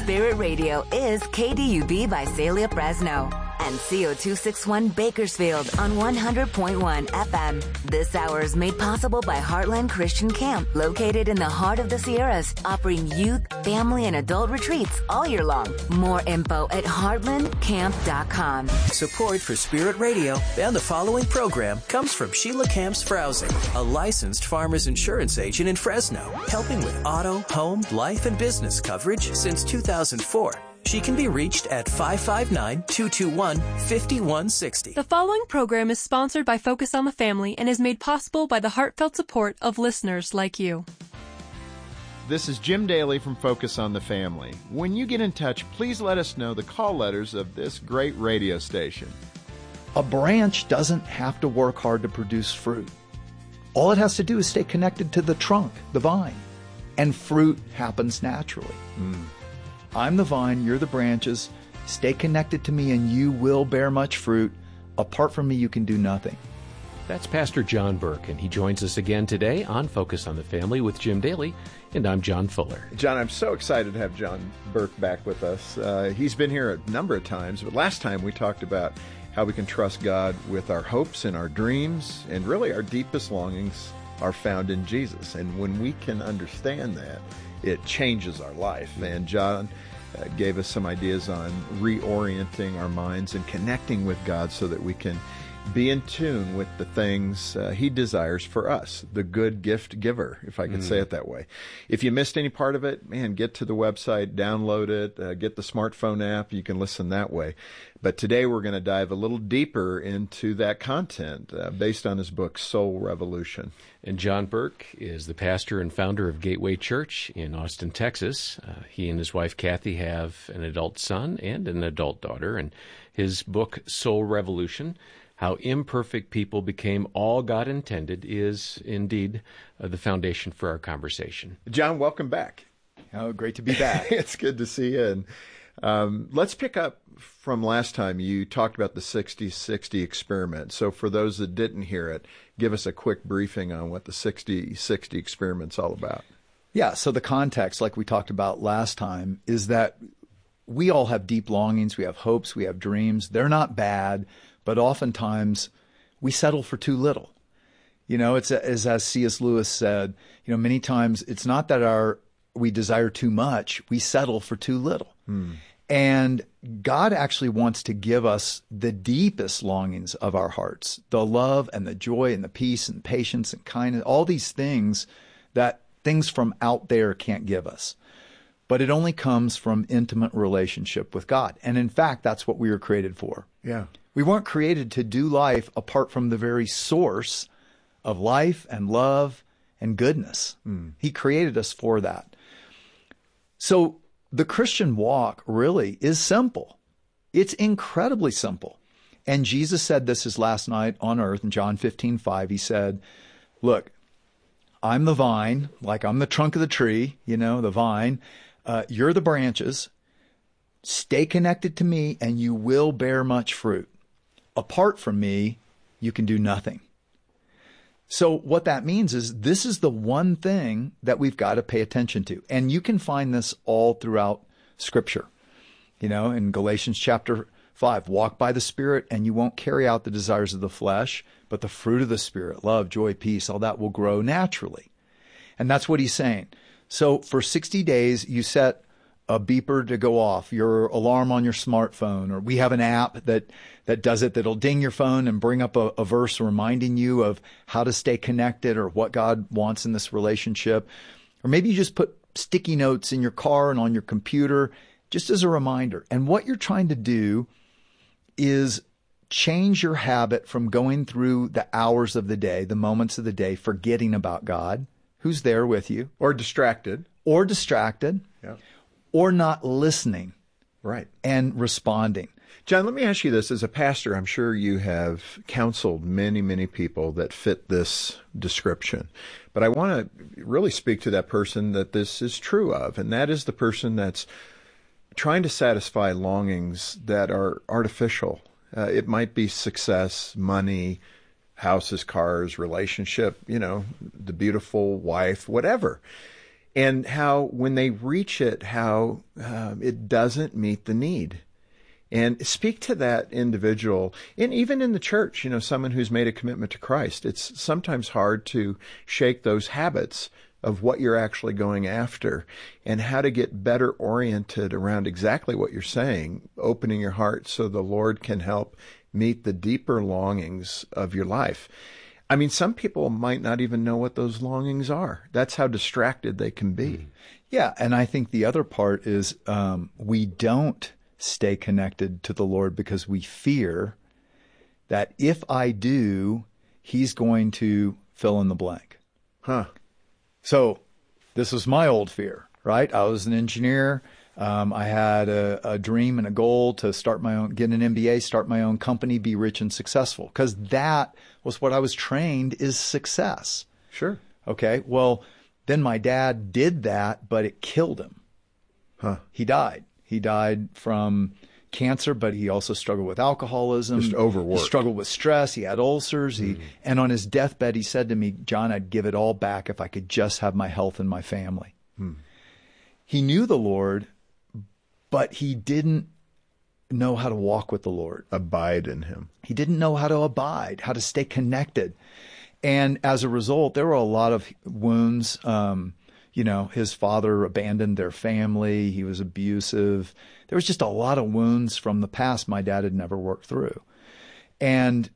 Spirit Radio is KDUB Visalia, Fresno, and CO261 Bakersfield on 100.1 FM. This hour is made possible by Heartland Christian Camp, located in the heart of the Sierras, offering youth, family, and adult retreats all year long. More info at heartlandcamp.com. Support for Spirit Radio and the following program comes from Sheila Camps Frowsing, a licensed farmers insurance agent in Fresno, helping with auto, home, life, and business coverage since 2004. She can be reached at 559-221-5160. The following program is sponsored by Focus on the Family and is made possible by the heartfelt support of listeners like you. This is Jim Daly from Focus on the Family. When you get in touch, please let us know the call letters of this great radio station. A branch doesn't have to work hard to produce fruit. All it has to do is stay connected to the trunk, the vine, and fruit happens naturally. I'm the vine, you're the branches. Stay connected to me and you will bear much fruit. Apart from me, you can do nothing. That's Pastor John Burke, and he joins us again today on Focus on the Family with Jim Daly, and I'm John Fuller. John, I'm so excited to have John Burke back with us. He's been here a number of times, but last time we talked about how we can trust God with our hopes and our dreams, and really our deepest longings are found in Jesus. And when we can understand that, it changes our life. And John gave us some ideas on reorienting our minds and connecting with God so that we can be in tune with the things He desires for us, the good gift giver, if I can say it that way. If you missed any part of it, man, get to the website, download it, get the smartphone app. You can listen that way. But today we're going to dive a little deeper into that content based on his book, Soul Revolution. And John Burke is the pastor and founder of Gateway Church in Austin, Texas. He and his wife, Kathy, have an adult son and an adult daughter. And his book, Soul Revolution, How Imperfect People Became All God Intended, is indeed the foundation for our conversation. John, welcome back. Oh, great to be back. It's good to see you. And let's pick up from last time. You talked about the 60-60 experiment. So for those that didn't hear it, give us a quick briefing on what the 60-60 experiment's all about. Yeah, so the context, like we talked about last time, is that we all have deep longings, we have hopes, we have dreams. They're not bad, but oftentimes we settle for too little. You know, it's as C.S. Lewis said, you know, many times it's not that we desire too much, we settle for too little. And God actually wants to give us the deepest longings of our hearts, the love and the joy and the peace and patience and kindness, all these things that things from out there can't give us. But it only comes from intimate relationship with God. And in fact, that's what we were created for. Yeah. We weren't created to do life apart from the very source of life and love and goodness. He created us for that. So the Christian walk really is simple. It's incredibly simple. And Jesus said this his last night on earth in John 15:5. He said, look, I'm the vine, like I'm the trunk of the tree, you know, the vine. You're the branches. Stay connected to me and you will bear much fruit. Apart from me, you can do nothing. So what that means is this is the one thing that we've got to pay attention to. And you can find this all throughout Scripture. You know, in Galatians chapter 5, walk by the Spirit and you won't carry out the desires of the flesh, but the fruit of the Spirit, love, joy, peace, all that will grow naturally. And that's what he's saying. So for 60 days, you set a beeper to go off, your alarm on your smartphone, or we have an app that does it, that'll ding your phone and bring up a verse reminding you of how to stay connected or what God wants in this relationship. Or maybe you just put sticky notes in your car and on your computer just as a reminder. And what you're trying to do is change your habit from going through the hours of the day, the moments of the day, forgetting about God, who's there with you. Or distracted. Yeah. Or not listening. Right. And responding. John, let me ask you this. As a pastor, I'm sure you have counseled many, many people that fit this description. But I want to really speak to that person that this is true of, and that is the person that's trying to satisfy longings that are artificial. It might be success, money, houses, cars, relationship, you know, the beautiful wife, whatever. and how when they reach it, how it doesn't meet the need. And speak to that individual, and even in the church, someone who's made a commitment to Christ. It's sometimes hard to shake those habits of what you're actually going after and how to get better oriented around exactly what you're saying, opening your heart so the Lord can help meet the deeper longings of your life. I mean, some people might not even know what those longings are. That's how distracted they can be. Yeah, and I think the other part is we don't stay connected to the Lord because we fear that if I do, He's going to fill in the blank. So this was my old fear, right? I was an engineer. I had a dream and a goal to get an MBA, start my own company, be rich and successful, because that was what I was trained is success. Sure. Okay. Well, then my dad did that, but it killed him. He died. He died from cancer, but he also struggled with alcoholism. Just overworked. He struggled with stress. He had ulcers. And on his deathbed, he said to me, John, I'd give it all back if I could just have my health and my family. He knew the Lord, but he didn't know how to walk with the Lord. Abide in Him. He didn't know how to abide, how to stay connected. And as a result, there were a lot of wounds. His father abandoned their family. He was abusive. There was just a lot of wounds from the past my dad had never worked through. And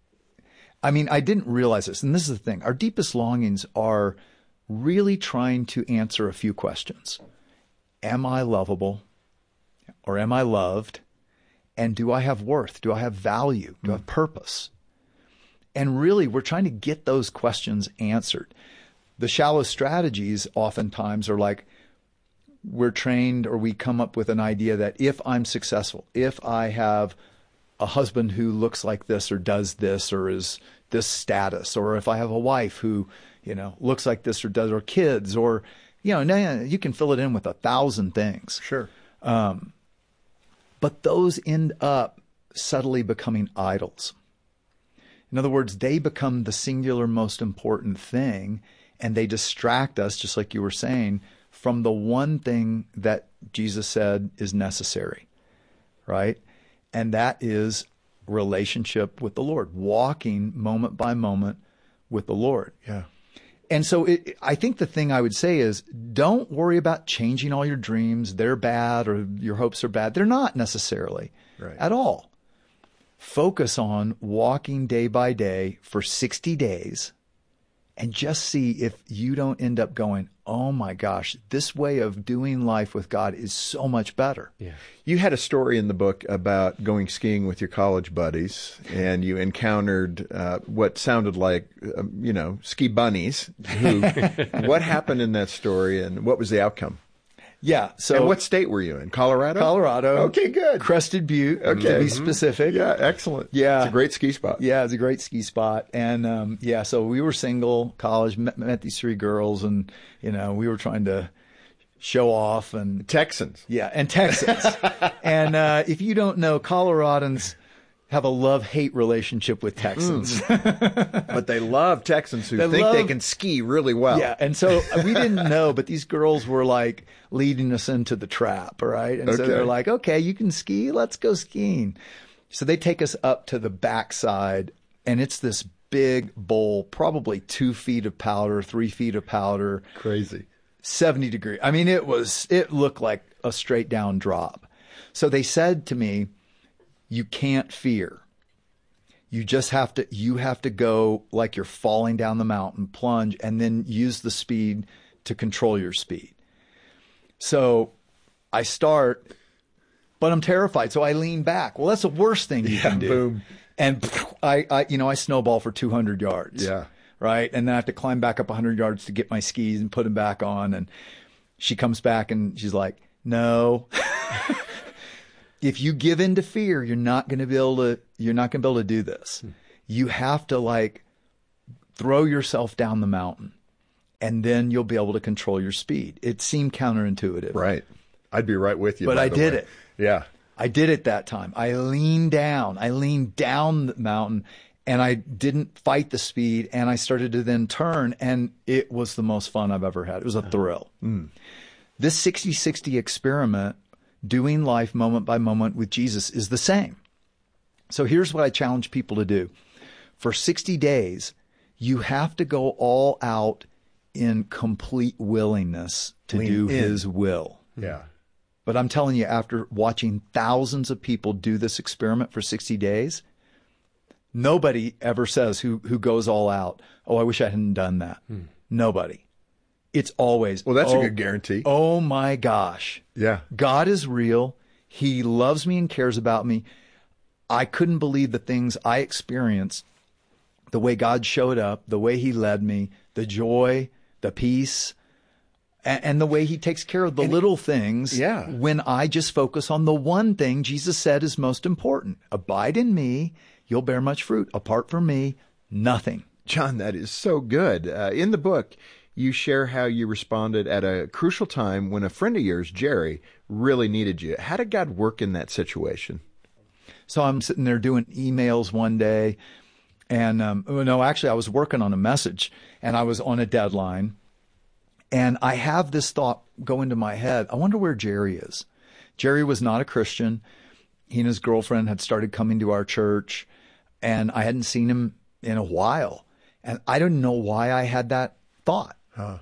I mean, I didn't realize this. And this is the thing. Our deepest longings are really trying to answer a few questions. Am I lovable? Or am I loved? And do I have worth? Do I have value? Do I have purpose? And really, we're trying to get those questions answered. The shallow strategies oftentimes are like we're trained or we come up with an idea that if I'm successful, if I have a husband who looks like this or does this or is this status, or if I have a wife who, looks like this or does, or kids, or, you can fill it in with 1,000 things. Sure. But those end up subtly becoming idols. In other words, they become the singular most important thing, and they distract us, just like you were saying, from the one thing that Jesus said is necessary, right? And that is relationship with the Lord, walking moment by moment with the Lord. Yeah. And so I think the thing I would say is don't worry about changing all your dreams. They're bad or your hopes are bad. They're not necessarily at all. Focus on walking day by day for 60 days and just see if you don't end up going, oh my gosh, this way of doing life with God is so much better. Yeah. You had a story in the book about going skiing with your college buddies, and you encountered what sounded like, ski bunnies. What happened in that story, and what was the outcome? Yeah. So, and what state were you in? Colorado? Colorado. Okay, good. Crested Butte, to be specific. Yeah, excellent. Yeah. It's a great ski spot. Yeah, it's a great ski spot. And so we were single, college, met these 3 girls, and, we were trying to show off. And Texans. Yeah, and Texans. And if you don't know, Coloradans have a love-hate relationship with Texans. But they love Texans who they can ski really well. Yeah, and so we didn't know, but these girls were like leading us into the trap, right? And so they're like, okay, you can ski, let's go skiing. So they take us up to the backside, and it's this big bowl, probably 2 feet of powder, 3 feet of powder. Crazy. 70 degrees. I mean, it looked like a straight down drop. So they said to me, you can't fear. You have to go like you're falling down the mountain, plunge, and then use the speed to control your speed. So I start, but I'm terrified. So I lean back. Well, that's the worst thing you can do. Boom. And I snowball for 200 yards. Yeah. Right. And then I have to climb back up 100 yards to get my skis and put them back on. And she comes back and she's like, no. If you give in to fear, you're not going to be able to do this. You have to throw yourself down the mountain, and then you'll be able to control your speed. It seemed counterintuitive. Right. I'd be right with you. But I did it. Yeah. I did it that time. I leaned down the mountain, and I didn't fight the speed, and I started to then turn, and it was the most fun I've ever had. It was a thrill. This 60-60 experiment, doing life moment by moment with Jesus, is the same. So here's what I challenge people to do. For 60 days, you have to go all out in complete willingness to do His will. Yeah. But I'm telling you, after watching thousands of people do this experiment for 60 days, nobody ever says who goes all out, oh, I wish I hadn't done that. Nobody. It's always, Well, that's a good guarantee. Oh my gosh. Yeah. God is real. He loves me and cares about me. I couldn't believe the things I experienced, the way God showed up, the way He led me, the joy, the peace, and the way He takes care of the little things. Yeah. When I just focus on the one thing Jesus said is most important. Abide in me, you'll bear much fruit. Apart from me, nothing. John, that is so good. In the book, you share how you responded at a crucial time when a friend of yours, Jerry, really needed you. How did God work in that situation? So I'm sitting there doing emails one day, and actually I was working on a message, and I was on a deadline, and I have this thought go into my head. I wonder where Jerry is. Jerry was not a Christian. He and his girlfriend had started coming to our church, and I hadn't seen him in a while. And I don't know why I had that thought.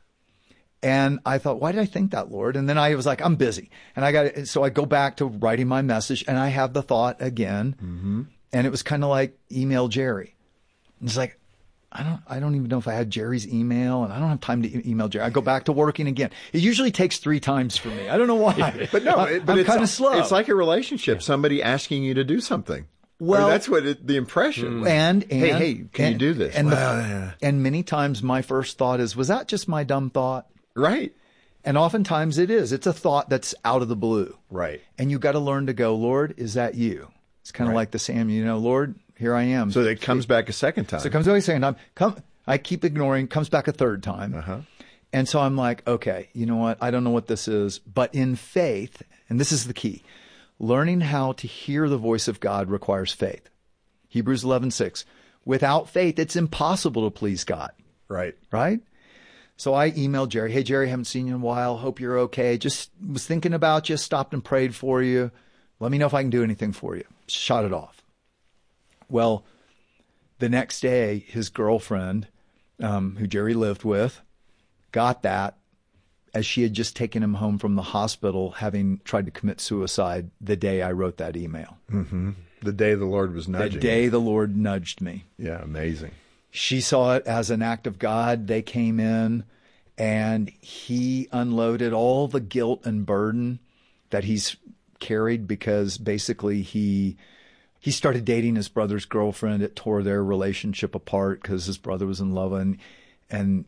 And I thought, why did I think that, Lord? And then I was like, I'm busy. And so I go back to writing my message, and I have the thought again. And it was kind of like, email Jerry. And it's like, I don't even know if I had Jerry's email, and I don't have time to email Jerry. I go back to working again. It usually takes 3 times for me. I don't know why. But no, I'm kind of slow. It's like a relationship, somebody asking you to do something. Well, that's what the impression. And hey, can you do this? And many times my first thought is, was that just my dumb thought? Right. And oftentimes it is. It's a thought that's out of the blue. Right. And you got to learn to go, Lord, is that you? It's kind of like the Samuel, Lord, here I am. So it comes back a second time. So it comes back a second time. I keep ignoring, comes back a third time. And so I'm like, okay, you know what? I don't know what this is. But in faith, and this is the key, learning how to hear the voice of God requires faith. Hebrews 11:6. Without faith, it's impossible to please God. Right. Right? So I emailed Jerry. Hey, Jerry, haven't seen you in a while. Hope you're okay. Just was thinking about you. Stopped and prayed for you. Let me know if I can do anything for you. Shot it off. Well, the next day, his girlfriend, who Jerry lived with, got that as she had just taken him home from the hospital, having tried to commit suicide the day I wrote that email. The day the Lord was nudging. The day the Lord nudged me. Yeah, amazing. She saw it as an act of God. They came in, and he unloaded all the guilt and burden that he's carried, because basically he started dating his brother's girlfriend. It tore their relationship apart because his brother was in love, and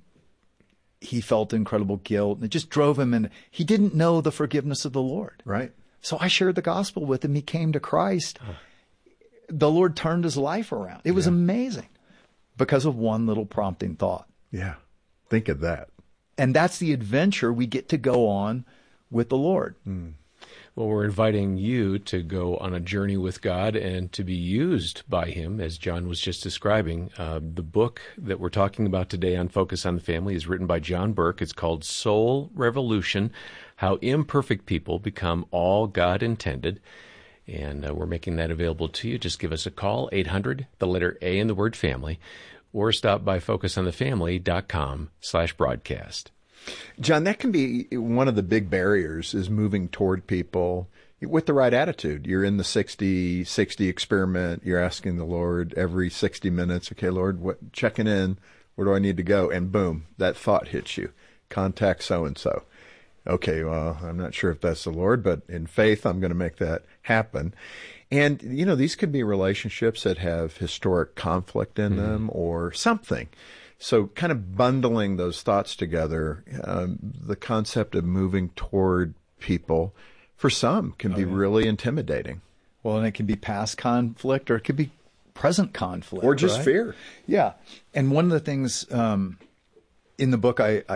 he felt incredible guilt, and it just drove him, and he didn't know the forgiveness of the Lord. Right. So I shared the gospel with him. He came to Christ. The Lord turned his life around. It was amazing because of one little prompting thought. Yeah. Think of that. And that's the adventure we get to go on with the Lord. Well, we're inviting you to go on a journey with God and to be used by Him, as John was just describing. The book that we're talking about today on Focus on the Family is written by John Burke. It's called Soul Revolution, How Imperfect People Become All God Intended. And we're making that available to you. Just give us a call, 800, the letter A and the word family, or stop by focusonthefamily.com/broadcast. John, that can be one of the big barriers, is moving toward people with the right attitude. You're in the 60-60 experiment. You're asking the Lord every 60 minutes, okay, Lord, checking in, where do I need to go? And boom, that thought hits you. Contact so-and-so. Okay, well, I'm not sure if that's the Lord, but in faith, I'm going to make that happen. And, these could be relationships that have historic conflict in them or something. So kind of bundling those thoughts together, the concept of moving toward people, for some, can be really intimidating. Well, and it can be past conflict, or it could be present conflict. Or just right? fear. Yeah. And one of the things in the book I